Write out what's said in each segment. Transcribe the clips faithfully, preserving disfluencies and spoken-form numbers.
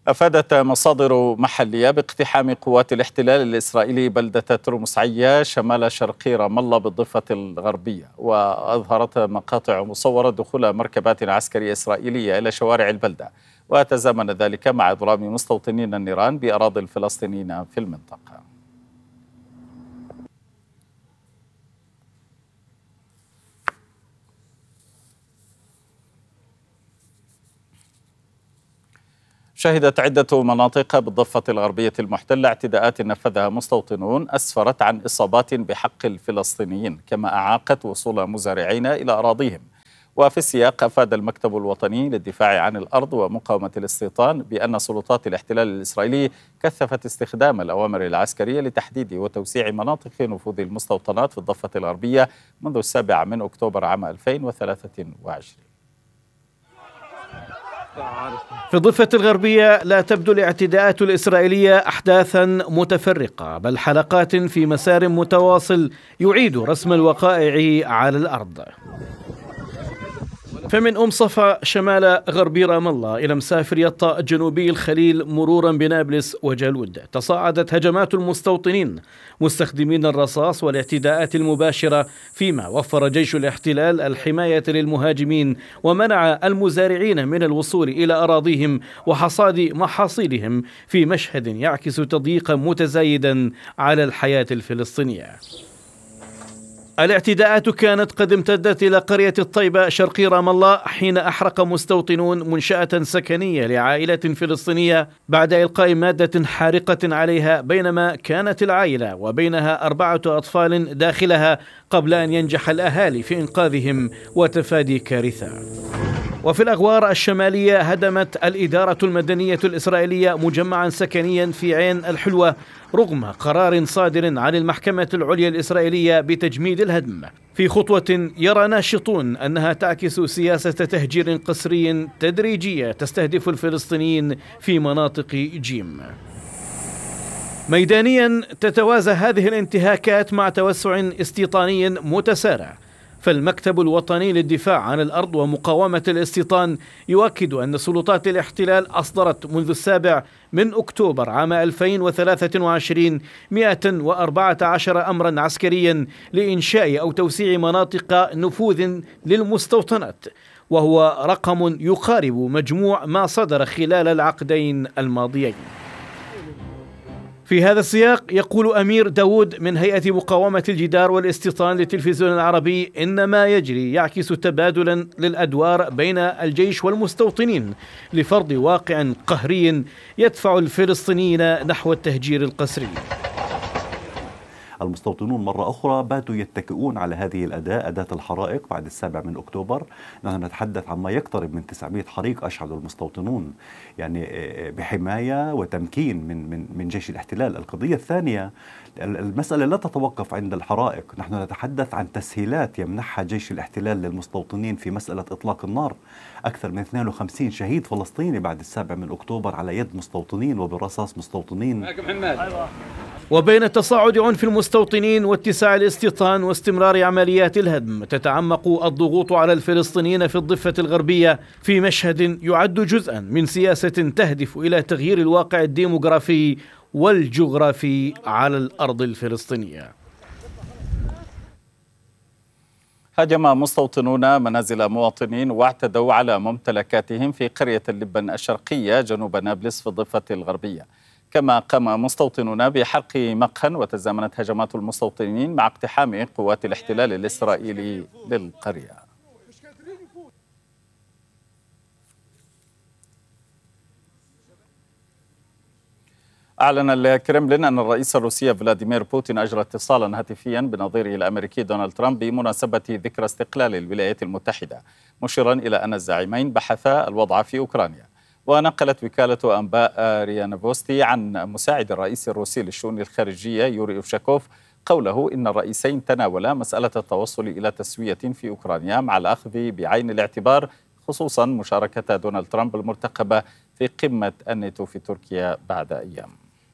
أفادت مصادر محلية باقتحام قوات الاحتلال الإسرائيلي بلدة ترمس عيا شمال شرقي رام الله بالضفة الغربية، وأظهرت مقاطع مصورة دخول مركبات عسكرية إسرائيلية إلى شوارع البلدة، وتزامن ذلك مع إضرام مستوطنين النيران بأراضي الفلسطينيين في المنطقة. شهدت عدة مناطق بالضفة الغربية المحتلة اعتداءات نفذها مستوطنون أسفرت عن إصابات بحق الفلسطينيين، كما أعاقت وصول مزارعين إلى أراضيهم. وفي السياق أفاد المكتب الوطني للدفاع عن الأرض ومقاومة الاستيطان بأن سلطات الاحتلال الإسرائيلي كثفت استخدام الأوامر العسكرية لتحديد وتوسيع مناطق نفوذ المستوطنات في الضفة الغربية منذ السابع من أكتوبر عام ألفين وثلاثة وعشرين. في الضفة الغربية لا تبدو الاعتداءات الإسرائيلية أحداثا متفرقة، بل حلقات في مسار متواصل يعيد رسم الوقائع على الأرض. فمن أم صفا شمال غربي رام الله إلى مسافر يطا جنوبي الخليل مرورا بنابلس وجالود، تصاعدت هجمات المستوطنين مستخدمين الرصاص والاعتداءات المباشرة، فيما وفر جيش الاحتلال الحماية للمهاجمين ومنع المزارعين من الوصول إلى أراضيهم وحصاد محاصيلهم، في مشهد يعكس تضييقا متزايدا على الحياة الفلسطينية. الاعتداءات كانت قد امتدت إلى قرية الطيبة شرقي رام الله، حين أحرق مستوطنون منشأة سكنية لعائلة فلسطينية بعد إلقاء مادة حارقة عليها، بينما كانت العائلة وبينها أربعة أطفال داخلها، قبل أن ينجح الأهالي في إنقاذهم وتفادي كارثة. وفي الأغوار الشمالية هدمت الإدارة المدنية الإسرائيلية مجمعا سكنيا في عين الحلوة رغم قرار صادر عن المحكمة العليا الإسرائيلية بتجميد الهدم، في خطوة يرى ناشطون أنها تعكس سياسة تهجير قسري تدريجية تستهدف الفلسطينيين في مناطق جيم. ميدانيا تتوازى هذه الانتهاكات مع توسع استيطاني متسارع، فالمكتب الوطني للدفاع عن الأرض ومقاومة الاستيطان يؤكد أن سلطات الاحتلال أصدرت منذ السابع من أكتوبر عام ألفين وثلاثة وعشرين مئة وأربعة عشر أمرا عسكريا لإنشاء أو توسيع مناطق نفوذ للمستوطنات، وهو رقم يقارب مجموع ما صدر خلال العقدين الماضيين. في هذا السياق يقول أمير داود من هيئة مقاومة الجدار والاستيطان للتلفزيون العربي إن ما يجري يعكس تبادلا للأدوار بين الجيش والمستوطنين لفرض واقع قهري يدفع الفلسطينيين نحو التهجير القسري. المستوطنون مرة أخرى باتوا يتكئون على هذه الأداة، أداة الحرائق بعد السابع من أكتوبر. نحن نتحدث عن ما يقترب من تسعمئة حريق أشعلوا المستوطنون، يعني بحماية وتمكين من من من جيش الاحتلال. القضية الثانية، المسألة لا تتوقف عند الحرائق، نحن نتحدث عن تسهيلات يمنحها جيش الاحتلال للمستوطنين في مسألة إطلاق النار. أكثر من اثنين وخمسين شهيد فلسطيني بعد السابع من أكتوبر على يد مستوطنين وبرصاص مستوطنين. وبين تصاعد عنف المستوطنين واتساع الاستيطان واستمرار عمليات الهدم، تتعمق الضغوط على الفلسطينيين في الضفة الغربية في مشهد يعد جزءا من سياسة تهدف إلى تغيير الواقع الديموغرافي والجغرافي على الأرض الفلسطينية. هاجم مستوطنون منازل مواطنين واعتدوا على ممتلكاتهم في قرية اللبن الشرقية جنوب نابلس في الضفة الغربية، كما قام مستوطنون بحرق مقهى، وتزامنت هجمات المستوطنين مع اقتحام قوات الاحتلال الإسرائيلي للقرية. أعلن الكرملين أن الرئيس الروسي فلاديمير بوتين أجرى اتصالا هاتفيا بنظيره الأمريكي دونالد ترامب بمناسبة ذكرى استقلال الولايات المتحدة، مشيرا إلى أن الزعيمين بحثا الوضع في أوكرانيا. ونقلت وكالة أنباء ريا نوفوستي عن مساعد الرئيس الروسي للشؤون الخارجية يوري أوفشاكوف قوله إن الرئيسين تناولا مسألة التوصل إلى تسوية في أوكرانيا مع الأخذ بعين الاعتبار خصوصا مشاركة دونالد ترامب المرتقبة في قمة الناتو في تركيا بعد أيام.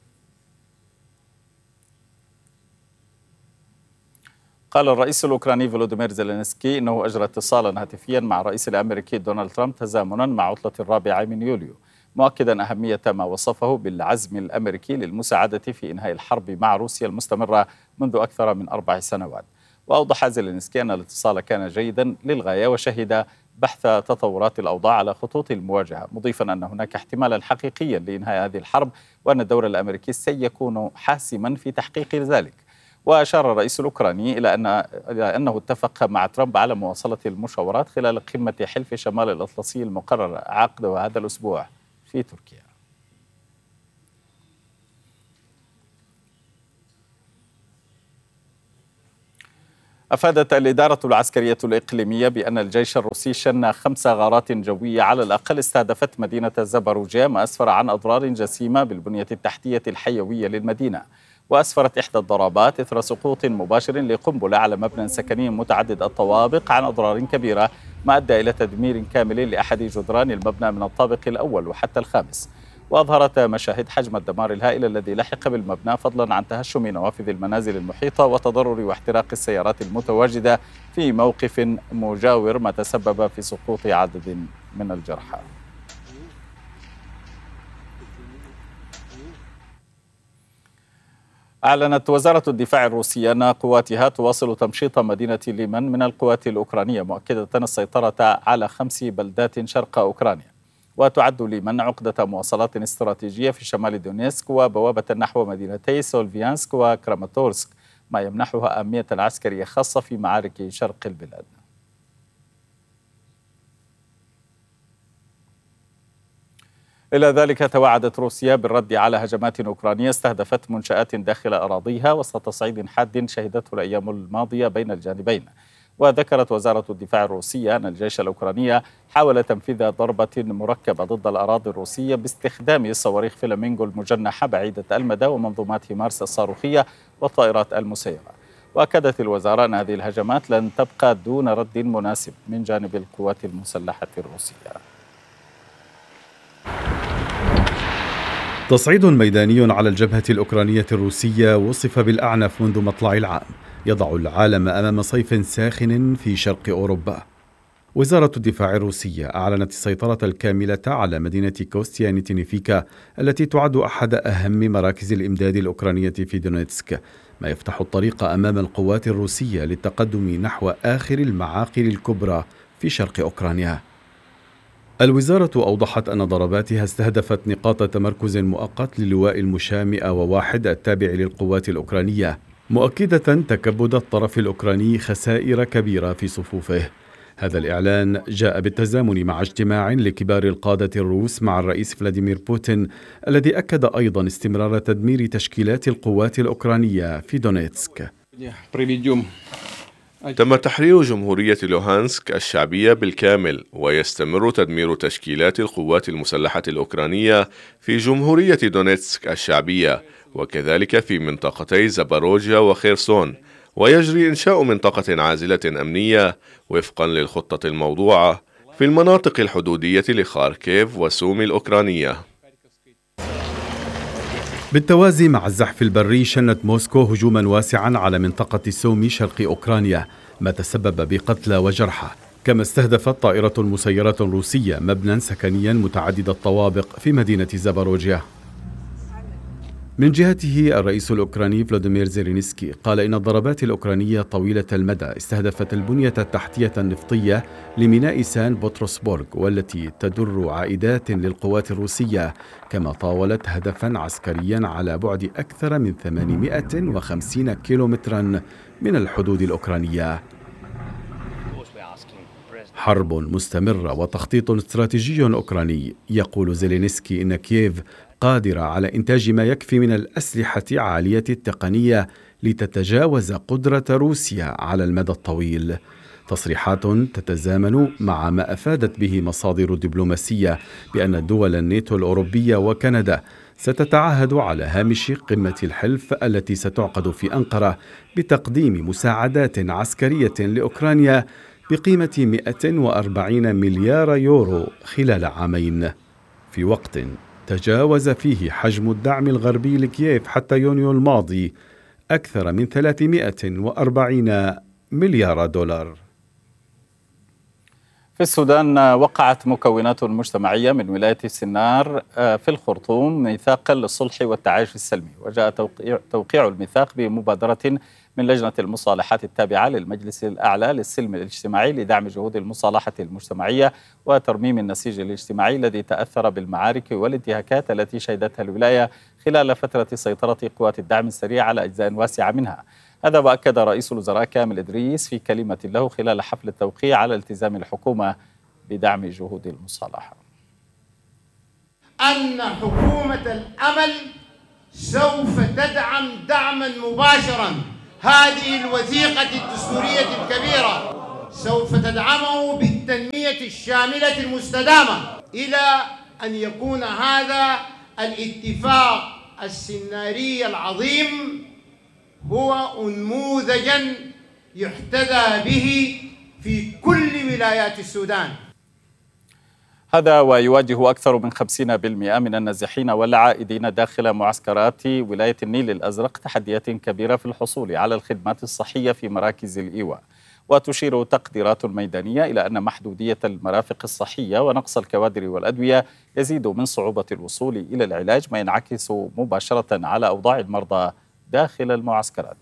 قال الرئيس الأوكراني فولوديمير زيلينسكي إنه أجرى اتصالا هاتفيا مع الرئيس الأمريكي دونالد ترامب تزامنا مع عطلة الرابع من يوليو، مؤكدا أهمية ما وصفه بالعزم الأمريكي للمساعدة في إنهاء الحرب مع روسيا المستمرة منذ أكثر من أربع سنوات. وأوضح زيلينسكي أن الاتصال كان جيدا للغاية، وشهد بحث تطورات الأوضاع على خطوط المواجهة، مضيفا أن هناك احتمالا حقيقيا لإنهاء هذه الحرب، وأن الدور الأمريكي سيكون حاسما في تحقيق ذلك. وأشار الرئيس الأوكراني إلى أن إلى أنه اتفق مع ترامب على مواصلة المشاورات خلال قمة حلف شمال الأطلسي المقرر عقدها هذا الأسبوع في تركيا. أفادت الإدارة العسكرية الإقليمية بأن الجيش الروسي شن خمس غارات جوية على الأقل استهدفت مدينة زاباروجيا، ما أسفر عن أضرار جسيمة بالبنية التحتية الحيوية للمدينة. وأسفرت إحدى الضربات إثر سقوط مباشر لقنبلة على مبنى سكني متعدد الطوابق عن أضرار كبيرة، ما أدى إلى تدمير كامل لأحد جدران المبنى من الطابق الأول وحتى الخامس. وأظهرت مشاهد حجم الدمار الهائل الذي لحق بالمبنى، فضلا عن تهشم نوافذ المنازل المحيطة وتضرر واحتراق السيارات المتواجدة في موقف مجاور، ما تسبب في سقوط عدد من الجرحى. أعلنت وزارة الدفاع الروسية أن قواتها تواصل تمشيط مدينة ليمان من القوات الأوكرانية، مؤكدة السيطرة على خمس بلدات شرق أوكرانيا. وتعد ليمان عقدة مواصلات استراتيجية في شمال دونيسك وبوابة نحو مدينتي سولفيانسك وكراماتورسك، ما يمنحها أهمية عسكرية خاصة في معارك شرق البلاد. إلى ذلك توعدت روسيا بالرد على هجمات أوكرانية استهدفت منشآت داخل أراضيها وسط تصعيد حاد شهدته الأيام الماضية بين الجانبين. وذكرت وزارة الدفاع الروسية أن الجيش الأوكراني حاول تنفيذ ضربة مركبة ضد الأراضي الروسية باستخدام صواريخ فلامينغو المجنحة بعيدة المدى ومنظومات هيمارس الصاروخية والطائرات المسيرة. وأكدت الوزارة أن هذه الهجمات لن تبقى دون رد مناسب من جانب القوات المسلحة الروسية. تصعيد ميداني على الجبهة الأوكرانية الروسية وصف بالأعنف منذ مطلع العام، يضع العالم أمام صيف ساخن في شرق أوروبا. وزارة الدفاع الروسية أعلنت السيطرة الكاملة على مدينة كوستيانيتينيفيكا التي تعد أحد أهم مراكز الإمداد الأوكرانية في دونيتسك، ما يفتح الطريق أمام القوات الروسية للتقدم نحو آخر المعاقل الكبرى في شرق أوكرانيا. الوزارة أوضحت أن ضرباتها استهدفت نقاط تمركز مؤقت للواء المشاة مئة وواحد التابع للقوات الأوكرانية، مؤكدة تكبد الطرف الأوكراني خسائر كبيرة في صفوفه. هذا الإعلان جاء بالتزامن مع اجتماع لكبار القادة الروس مع الرئيس فلاديمير بوتين، الذي أكد أيضا استمرار تدمير تشكيلات القوات الأوكرانية في دونيتسك. تم تحرير جمهورية لوهانسك الشعبية بالكامل، ويستمر تدمير تشكيلات القوات المسلحة الأوكرانية في جمهورية دونيتسك الشعبية، وكذلك في منطقتي زاباروجيا وخيرسون. ويجري إنشاء منطقة عازلة أمنية وفقا للخطة الموضوعة في المناطق الحدودية لخاركيف وسومي الأوكرانية. بالتوازي مع الزحف البري، شنت موسكو هجوما واسعا على منطقة سومي شرق أوكرانيا، ما تسبب بقتلى وجرحى، كما استهدفت طائرة مسيرة روسية مبنى سكنيا متعدد الطوابق في مدينة زاباروجيا. من جهته الرئيس الأوكراني فلاديمير زيلينسكي قال إن الضربات الأوكرانية طويلة المدى استهدفت البنية التحتية النفطية لميناء سان بطرسبورغ، والتي تدر عائدات للقوات الروسية، كما طاولت هدفا عسكريا على بعد أكثر من ثمانمائة وخمسين كيلومترا من الحدود الأوكرانية. حرب مستمرة وتخطيط استراتيجي أوكراني. يقول زيلينسكي إن كييف قادرة على إنتاج ما يكفي من الأسلحة عالية التقنية لتتجاوز قدرة روسيا على المدى الطويل. تصريحات تتزامن مع ما أفادت به مصادر دبلوماسية بأن دول الناتو الأوروبية وكندا ستتعهد على هامش قمة الحلف التي ستعقد في أنقرة بتقديم مساعدات عسكرية لأوكرانيا بقيمة مئة وأربعين مليار يورو خلال عامين، في وقت تجاوز فيه حجم الدعم الغربي لكييف حتى يونيو الماضي أكثر من ثلاثمائة وأربعين مليار دولار. في السودان وقعت مكونات مجتمعية من ولاية سنار في الخرطوم ميثاقا للصلح والتعايش السلمي، وجاء توقيع, توقيع الميثاق بمبادرة من لجنة المصالحات التابعة للمجلس الأعلى للسلم الاجتماعي لدعم جهود المصالحة المجتمعية وترميم النسيج الاجتماعي الذي تأثر بالمعارك والانتهاكات التي شهدتها الولاية خلال فترة سيطرة قوات الدعم السريع على أجزاء واسعة منها. هذا وأكد رئيس الوزراء كامل إدريس في كلمة له خلال حفل التوقيع على التزام الحكومة بدعم جهود المصالحة. أن حكومة الأمل سوف تدعم دعما مباشرا هذه الوثيقة الدستورية الكبيرة، سوف تدعمه بالتنمية الشاملة المستدامة إلى أن يكون هذا الاتفاق السناري العظيم هو نموذجا يحتذى به في كل ولايات السودان. هذا ويواجه أكثر من خمسين بالمئة من النازحين والعائدين داخل معسكرات ولاية النيل الأزرق تحديات كبيرة في الحصول على الخدمات الصحية في مراكز الإيواء. وتشير تقديرات ميدانية إلى أن محدودية المرافق الصحية ونقص الكوادر والأدوية يزيد من صعوبة الوصول إلى العلاج، ما ينعكس مباشرة على أوضاع المرضى داخل المعسكرات.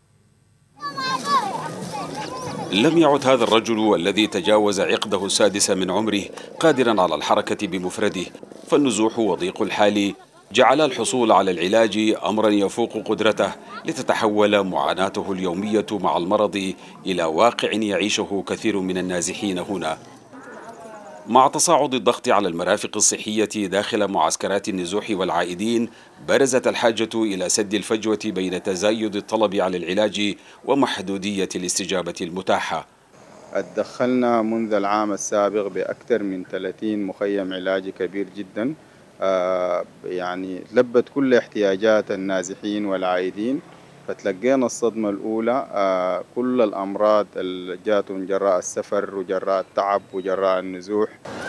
لم يعد هذا الرجل الذي تجاوز عقده السادس من عمره قادرا على الحركة بمفرده، فالنزوح وضيق الحال جعل الحصول على العلاج أمرا يفوق قدرته، لتتحول معاناته اليومية مع المرض إلى واقع يعيشه كثير من النازحين هنا. مع تصاعد الضغط على المرافق الصحية داخل معسكرات النزوح والعائدين، برزت الحاجة إلى سد الفجوة بين تزايد الطلب على العلاج ومحدودية الاستجابة المتاحة. اتدخلنا منذ العام السابق بأكثر من ثلاثين مخيم علاجي كبير جدا، آه يعني لبت كل احتياجات النازحين والعائدين، فتلقينا الصدمة الأولى. آه كل الأمراض اللي جاتهم جراء السفر وجراء التعب وجراء النزوح.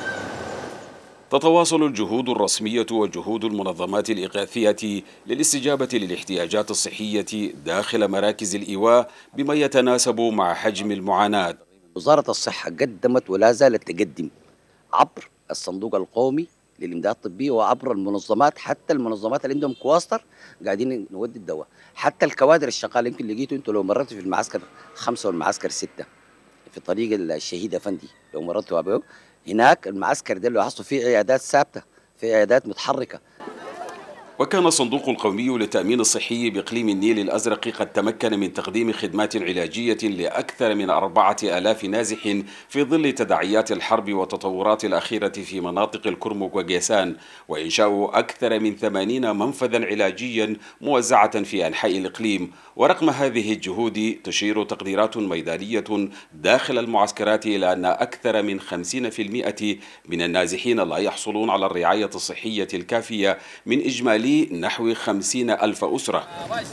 تتواصل الجهود الرسمية وجهود المنظمات الإغاثية للاستجابة للاحتياجات الصحية داخل مراكز الإيواء بما يتناسب مع حجم المعاناة. وزارة الصحة قدمت ولا زالت تقدم عبر الصندوق القومي للإمداد الطبي وعبر المنظمات، حتى المنظمات اللي عندهم كواستر قاعدين نودي الدواء، حتى الكوادر الشغالة. يمكن لقيتوا انتوا لو مررتوا في المعسكر خمسة والمعسكر ستة في طريق الشهيد أفندي، لو مررتوا أبوه هناك المعسكر ده اللي حصلوا فيه عيادات ثابتة، في عيادات متحركة. وكان الصندوق القومي للتأمين الصحي بإقليم النيل الأزرق قد تمكن من تقديم خدمات علاجية لأكثر من أربعة آلاف نازح في ظل تداعيات الحرب والتطورات الأخيرة في مناطق الكرمك وقيسان، وإنشاء أكثر من ثمانين منفذا علاجيا موزعة في أنحاء الإقليم. ورغم هذه الجهود تشير تقديرات ميدانية داخل المعسكرات إلى أن أكثر من خمسين بالمئة من النازحين لا يحصلون على الرعاية الصحية الكافية من إجمالي نحو خمسين ألف أسرة.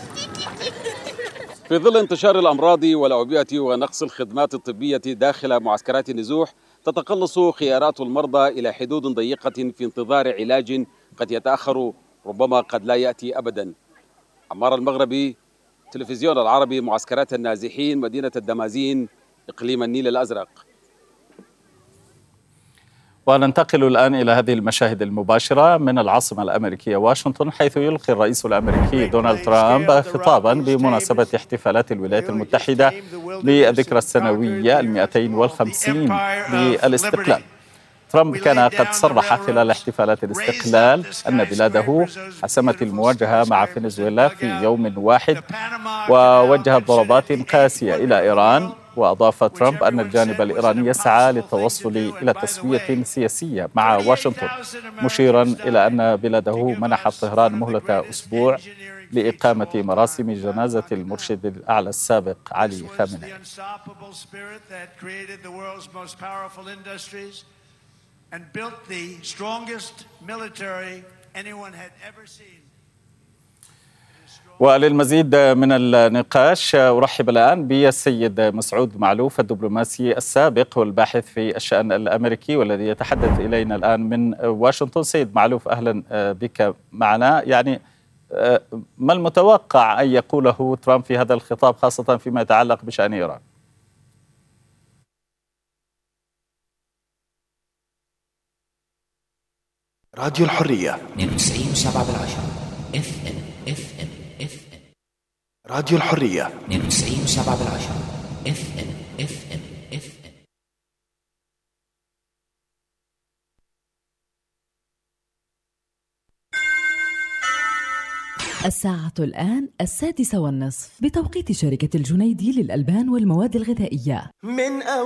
في ظل انتشار الأمراض والأوبئة ونقص الخدمات الطبية داخل معسكرات النزوح، تتقلص خيارات المرضى إلى حدود ضيقة في انتظار علاج قد يتأخر، ربما قد لا يأتي أبدا. عمار المغربي، تلفزيون العربي، معسكرات النازحين، مدينة الدمازين، إقليم النيل الأزرق. وننتقل الآن إلى هذه المشاهد المباشرة من العاصمة الأمريكية واشنطن، حيث يلقي الرئيس الأمريكي دونالد ترامب خطابا بمناسبة احتفالات الولايات المتحدة بالذكرى السنوية المئتين والخمسين للاستقلال. ترامب كان قد صرح خلال احتفالات الاستقلال أن بلاده حسمت المواجهة مع فنزويلا في يوم واحد، ووجهت ضربات قاسية إلى إيران. وأضاف ترامب أن الجانب الإيراني يسعى للتوصل إلى تسوية سياسية مع واشنطن، مشيرا إلى أن بلاده منحت طهران مهلة أسبوع لإقامة مراسم جنازة المرشد الأعلى السابق علي خامنئي. وللمزيد من النقاش أرحب الآن بالسيد مسعود معلوف، الدبلوماسي السابق والباحث في الشأن الأمريكي والذي يتحدث إلينا الآن من واشنطن. سيد معلوف، أهلا بك معنا. يعني ما المتوقع أن يقوله ترامب في هذا الخطاب، خاصة فيما يتعلق بشأن إيران؟ راديو الحرية اثنين وتسعين وسبعة بالعشرة اف ام اف ام اف ام راديو الحرية اثنين وتسعين وسبعة بالعشرة اف ام اف ام اف ام. الساعة الآن السادسة والنصف بتوقيت شركة الجنيدي للألبان والمواد الغذائية. من أول